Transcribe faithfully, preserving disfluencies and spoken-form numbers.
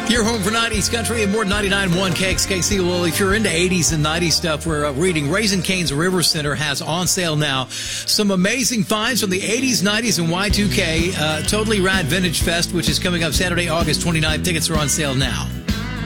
Your home for nineties country and more than ninety-nine point one K X K C. Well, if you're into eighties and nineties stuff, we're uh, reading Raising Cane's River Center has on sale now some amazing finds from the eighties, nineties, and Y two K. Uh, Totally Rad Vintage Fest, which is coming up Saturday, August twenty-ninth. Tickets are on sale now.